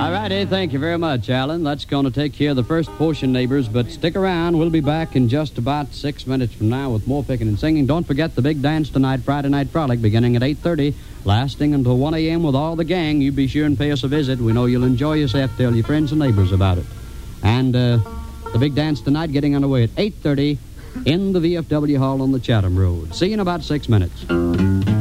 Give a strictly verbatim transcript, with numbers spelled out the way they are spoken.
All righty, thank you very much, Alan. That's going to take care of the first portion, neighbors, but stick around. We'll be back in just about six minutes from now with more picking and singing. Don't forget the big dance tonight, Friday Night Frolic, beginning at eight thirty, lasting until one a.m. with all the gang. You be sure and pay us a visit. We know you'll enjoy yourself. Tell your friends and neighbors about it. And uh, the big dance tonight getting underway at eight thirty in the V F W Hall on the Chatham Road. See you in about six minutes.